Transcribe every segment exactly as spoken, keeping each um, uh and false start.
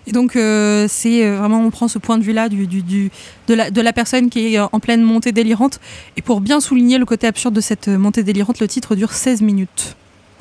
Et donc, euh, c'est euh, vraiment, on prend ce point de vue-là du, du, du, de, la, de la personne qui est en pleine montée délirante. Et pour bien souligner le côté absurde de cette montée délirante, le titre dure seize minutes.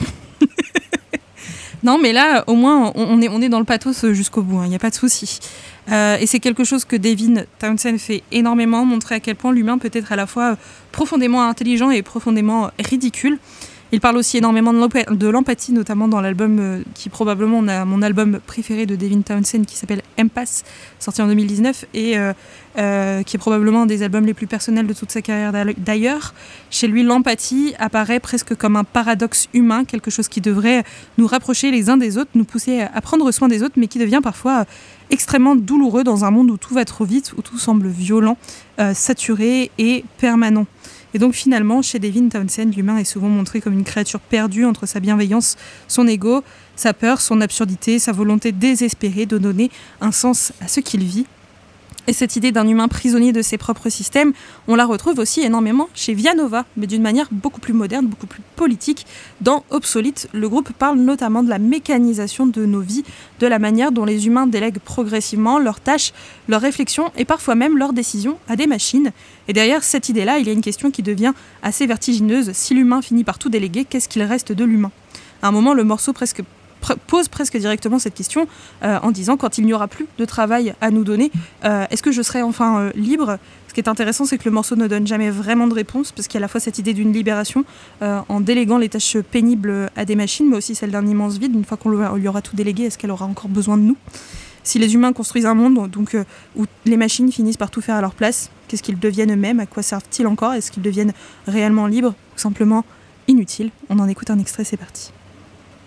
Non, mais là, au moins, on est, on est dans le pathos jusqu'au bout, il n'y a pas de souci. Euh, et c'est quelque chose que Devin Townsend fait énormément, montrer à quel point l'humain peut être à la fois profondément intelligent et profondément ridicule. Il parle aussi énormément de l'empathie, notamment dans l'album euh, qui est probablement mon album préféré de Devin Townsend, qui s'appelle Empath, sorti en deux mille dix-neuf, et euh, euh, qui est probablement un des albums les plus personnels de toute sa carrière d'ailleurs. Chez lui, l'empathie apparaît presque comme un paradoxe humain, quelque chose qui devrait nous rapprocher les uns des autres, nous pousser à prendre soin des autres, mais qui devient parfois extrêmement douloureux dans un monde où tout va trop vite, où tout semble violent, euh, saturé et permanent. Et donc finalement, chez Devin Townsend, l'humain est souvent montré comme une créature perdue entre sa bienveillance, son ego, sa peur, son absurdité, sa volonté désespérée de donner un sens à ce qu'il vit. Et cette idée d'un humain prisonnier de ses propres systèmes, on la retrouve aussi énormément chez Via Nova, mais d'une manière beaucoup plus moderne, beaucoup plus politique. Dans Obsolete, le groupe parle notamment de la mécanisation de nos vies, de la manière dont les humains délèguent progressivement leurs tâches, leurs réflexions et parfois même leurs décisions à des machines. Et derrière cette idée-là, il y a une question qui devient assez vertigineuse. Si l'humain finit par tout déléguer, qu'est-ce qu'il reste de l'humain ? À un moment, le morceau presque pose presque directement cette question euh, en disant quand il n'y aura plus de travail à nous donner, euh, est-ce que je serai enfin euh, libre ? Ce qui est intéressant, c'est que le morceau ne donne jamais vraiment de réponse, parce qu'il y a à la fois cette idée d'une libération euh, en déléguant les tâches pénibles à des machines, mais aussi celle d'un immense vide. Une fois qu'on lui aura tout délégué, est-ce qu'elle aura encore besoin de nous ? Si les humains construisent un monde donc, euh, où les machines finissent par tout faire à leur place, qu'est-ce qu'ils deviennent eux-mêmes ? À quoi servent-ils encore ? Est-ce qu'ils deviennent réellement libres ? Ou simplement inutiles ? On en écoute un extrait, c'est parti.